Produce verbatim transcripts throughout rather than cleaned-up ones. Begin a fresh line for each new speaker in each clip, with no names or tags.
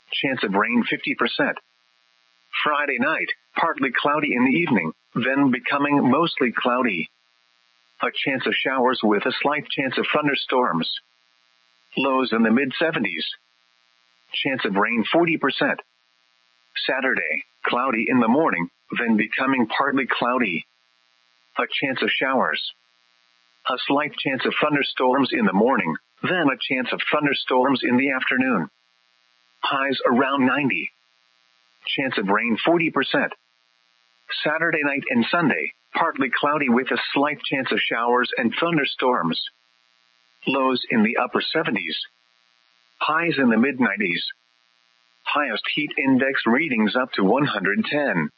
Chance of rain fifty percent. Friday night, partly cloudy in the evening, then becoming mostly cloudy. A chance of showers with a slight chance of thunderstorms. Lows in the mid seventies. Chance of rain forty percent. Saturday, cloudy in the morning, then becoming partly cloudy. A chance of showers. A slight chance of thunderstorms in the morning, then a chance of thunderstorms in the afternoon. Highs around ninety. Chance of rain forty percent. Saturday night and Sunday, partly cloudy with a slight chance of showers and thunderstorms. Lows in the upper seventies. Highs in the mid nineties. Highest heat index readings up to one hundred ten.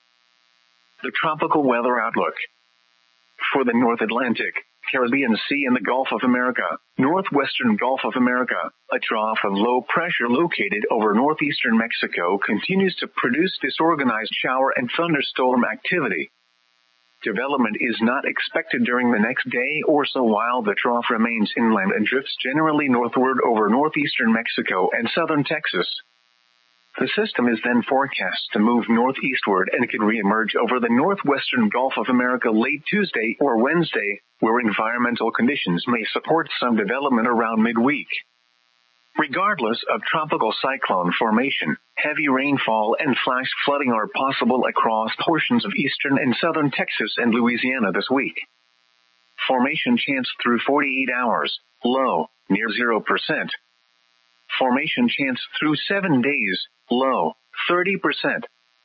The tropical weather outlook. For the North Atlantic, Caribbean Sea and the Gulf of America, northwestern Gulf of America, a trough of low pressure located over northeastern Mexico continues to produce disorganized shower and thunderstorm activity. Development is not expected during the next day or so while the trough remains inland and drifts generally northward over northeastern Mexico and southern Texas. The system is then forecast to move northeastward and could reemerge over the northwestern Gulf of America late Tuesday or Wednesday, where environmental conditions may support some development around midweek. Regardless of tropical cyclone formation, heavy rainfall and flash flooding are possible across portions of eastern and southern Texas and Louisiana this week. Formation chance through forty-eight hours, low, near zero percent. Formation chance through seven days, low, thirty percent.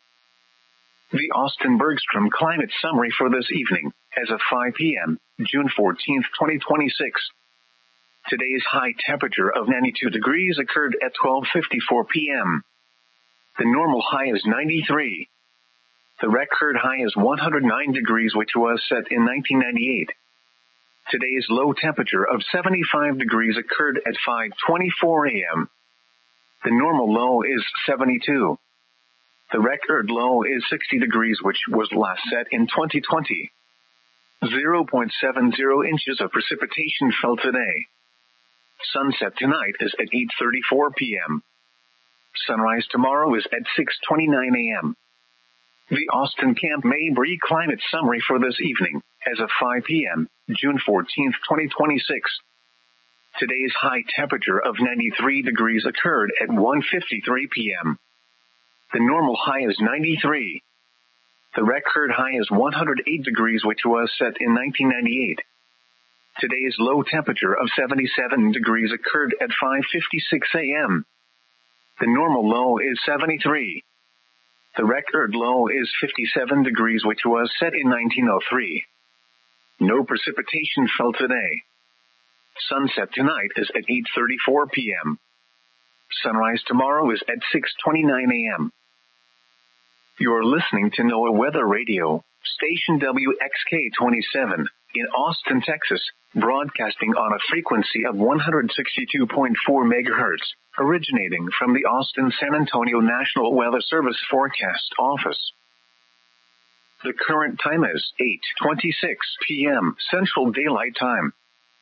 The Austin Bergstrom Climate Summary for this evening, as of five p.m., June fourteenth, twenty twenty-six. Today's high temperature of ninety-two degrees occurred at twelve fifty-four p.m. The normal high is ninety-three. The record high is one hundred nine degrees, which was set in nineteen ninety-eight. Today's low temperature of seventy-five degrees occurred at five twenty-four a.m. The normal low is seventy-two. The record low is sixty degrees, which was last set in twenty twenty. zero point seven zero inches of precipitation fell today. Sunset tonight is at eight thirty-four p.m. Sunrise tomorrow is at six twenty-nine a.m. The Austin Camp Mabry Climate Summary for this evening, as of five p.m., June fourteenth, twenty twenty-six. Today's high temperature of ninety-three degrees occurred at one fifty-three p.m. The normal high is ninety-three. The record high is one hundred eight degrees, which was set in nineteen ninety-eight. Today's low temperature of seventy-seven degrees occurred at five fifty-six a.m. The normal low is seventy-three. The record low is fifty-seven degrees, which was set in nineteen oh three. No precipitation fell today. Sunset tonight is at eight thirty-four p.m. Sunrise tomorrow is at six twenty-nine a.m. You're listening to NOAA Weather Radio, station W X K twenty-seven, in Austin, Texas, broadcasting on a frequency of one hundred sixty-two point four megahertz, originating from the Austin-San Antonio National Weather Service Forecast Office. The current time is eight twenty-six p.m. Central Daylight Time.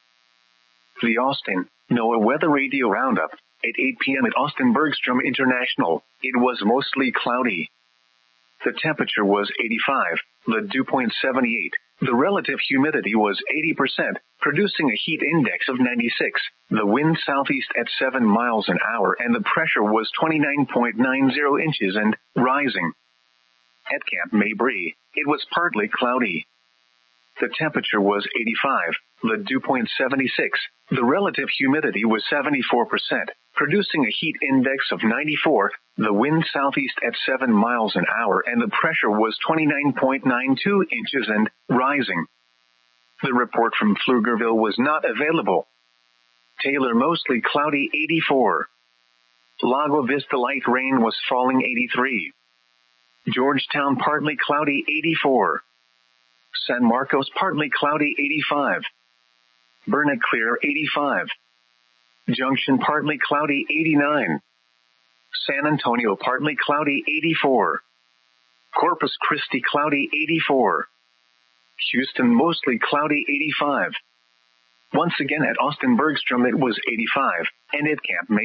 The Austin NOAA Weather Radio Roundup. At eight p.m. at Austin Bergstrom International, it was mostly cloudy. The temperature was eighty-five, the dew point seventy-eight, the relative humidity was eighty percent, producing a heat index of ninety-six, the wind southeast at seven miles an hour, and the pressure was twenty-nine point nine zero inches and rising. At Camp Mabry, it was partly cloudy. The temperature was eighty-five, the dew point seventy-six, the relative humidity was seventy-four percent, producing a heat index of ninety-four, the wind southeast at seven miles an hour, and the pressure was twenty-nine point nine two inches and rising. The report from Pflugerville was not available. Taylor mostly cloudy eighty-four. Lago Vista light rain was falling eighty-three. Georgetown partly cloudy eighty-four. San Marcos partly cloudy eighty-five. Burnett clear eighty-five. Junction partly cloudy eighty-nine. San Antonio partly cloudy eighty-four. Corpus Christi cloudy eighty-four. Houston mostly cloudy eighty-five. Once again at Austin Bergstrom it was eighty-five, and at Camp Mabry